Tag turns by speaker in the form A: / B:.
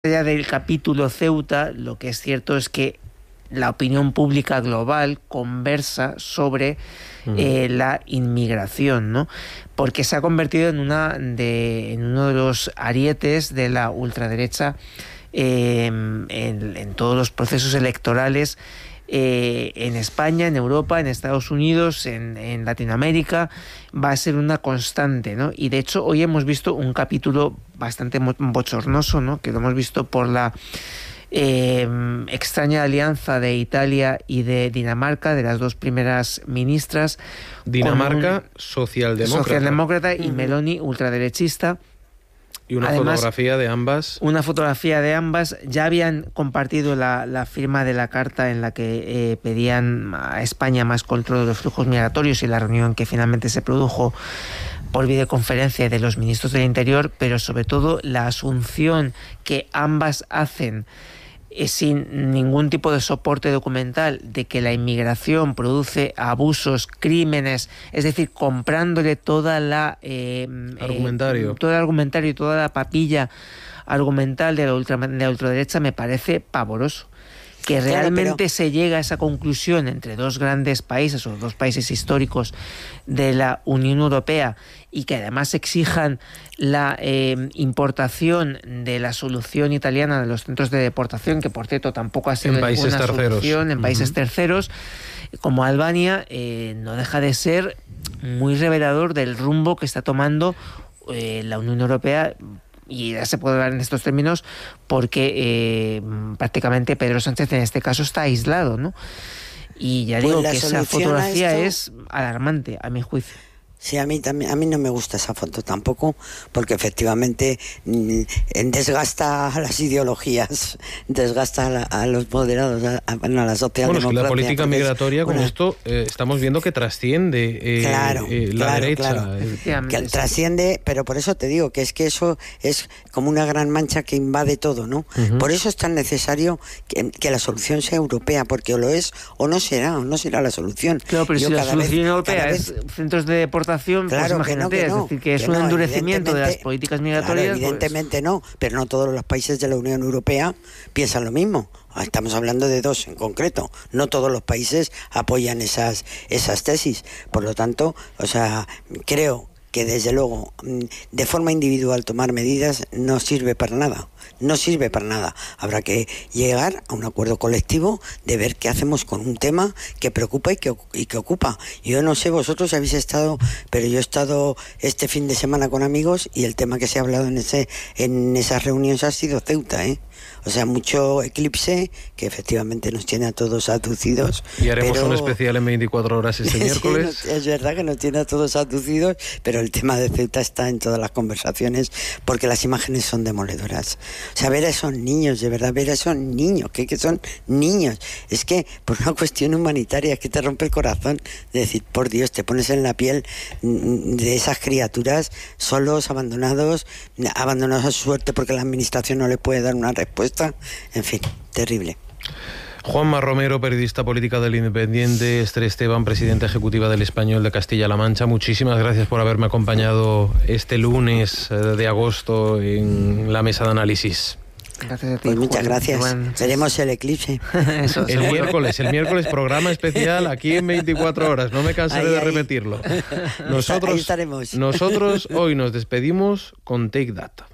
A: allá del capítulo Ceuta, lo que es cierto es que la opinión pública global conversa sobre la inmigración, ¿no? Porque se ha convertido en uno de los arietes de la ultraderecha en todos los procesos electorales en España, en Europa, en Estados Unidos, en Latinoamérica. Va a ser una constante, ¿no? Y de hecho hoy hemos visto un capítulo bastante bochornoso, ¿no? Que lo hemos visto por la extraña alianza de Italia y de Dinamarca, de las dos primeras ministras.
B: Dinamarca, socialdemócrata
A: y Meloni, ultraderechista.
B: Y además, fotografía de ambas.
A: Una fotografía de ambas. Ya habían compartido la firma de la carta en la que pedían a España más control de los flujos migratorios, y la reunión que finalmente se produjo por videoconferencia de los ministros del Interior, pero sobre todo la asunción que ambas hacen sin ningún tipo de soporte documental de que la inmigración produce abusos, crímenes, es decir, comprándole toda la todo el argumentario y toda la papilla argumental de la ultraderecha, me parece pavoroso. Que realmente se llega a esa conclusión entre dos grandes países o dos países históricos de la Unión Europea, y que además exijan la importación de la solución italiana de los centros de deportación, que por cierto tampoco ha sido ninguna solución en países terceros como Albania, no deja de ser muy revelador del rumbo que está tomando la Unión Europea. Y ya se puede hablar en estos términos porque prácticamente Pedro Sánchez en este caso está aislado, ¿no? Y ya digo que esa fotografía es alarmante, a mi juicio.
C: Sí, a mí no me gusta esa foto tampoco, porque efectivamente desgasta a las ideologías, desgasta a los moderados, a la socialdemocracia.
B: Bueno, es que la política migratoria con esto estamos viendo que trasciende la derecha.
C: Claro. Que trasciende, pero por eso te digo que eso es como una gran mancha que invade todo, ¿no? Por eso es tan necesario que la solución sea europea, porque o lo es o no será la solución.
A: Claro, pero si la solución europea es centros de deportación,
C: claro,
A: pues imagínate,
C: es
A: decir, que es un endurecimiento de las políticas migratorias.
C: Claro, evidentemente no, pero no todos los países de la Unión Europea piensan lo mismo. Estamos hablando de dos en concreto. No todos los países apoyan esas tesis. Por lo tanto, creo que desde luego de forma individual tomar medidas no sirve para nada. Habrá que llegar a un acuerdo colectivo de ver qué hacemos con un tema que preocupa y que ocupa. Yo no sé vosotros si habéis estado, pero yo he estado este fin de semana con amigos y el tema que se ha hablado en esas reuniones ha sido Ceuta, mucho eclipse que efectivamente nos tiene a todos aducidos.
B: Y haremos un especial en 24 horas este miércoles.
C: Sí, es verdad que nos tiene a todos aducidos, pero el tema de Ceuta está en todas las conversaciones porque las imágenes son demoledoras. Ver a esos niños, de verdad, ver a esos niños, que son niños. Es que por una cuestión humanitaria es que te rompe el corazón. De decir, por Dios, te pones en la piel de esas criaturas solos, abandonados a su suerte porque la administración no le puede dar una respuesta. En fin, terrible.
B: Juanma Romero, periodista política del Independiente. Esther Esteban, presidenta ejecutiva del Español de Castilla-La Mancha. Muchísimas gracias por haberme acompañado este lunes de agosto en la mesa de análisis.
A: Gracias a ti,
C: pues muchas
A: Juan.
C: Gracias. Veremos el eclipse.
B: El miércoles programa especial aquí en 24 horas. No me cansaré de repetirlo.
C: Ahí estaremos.
B: Nosotros hoy nos despedimos con Take That.